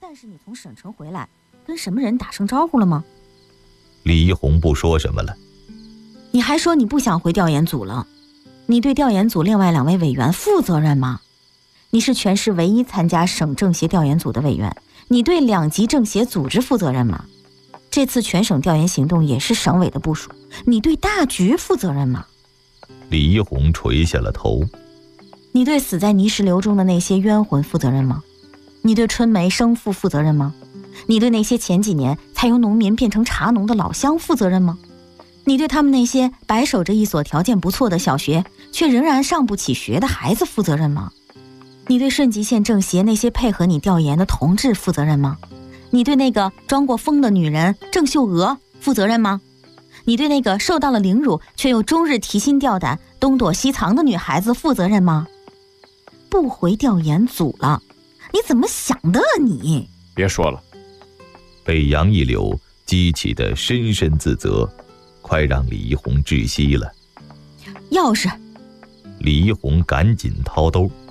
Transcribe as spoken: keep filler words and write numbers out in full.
但是你从省城回来，跟什么人打声招呼了吗？ 李一红不说什么了。 你还说你不想回调研组了，你对调研组另外两位委员负责任吗？你是全市唯一参加省政协调研组的委员，你对两级政协组织负责任吗？这次全省调研行动也是省委的部署，你对大局负责任吗？ 李一红垂下了头。 你对死在泥石流中的那些冤魂负责任吗？你对春梅生父负责任吗？你对那些前几年才由农民变成茶农的老乡负责任吗？你对他们那些白守着一所条件不错的小学却仍然上不起学的孩子负责任吗？你对顺吉县政协那些配合你调研的同志负责任吗？你对那个装过疯的女人郑秀娥负责任吗？你对那个受到了凌辱却又终日提心吊胆东躲西藏的女孩子负责任吗？不回调研组了，你怎么想的啊你？ 别说了。 北洋一流激起的深深自责，快让李一红窒息了。 钥匙。 李一红赶紧掏兜。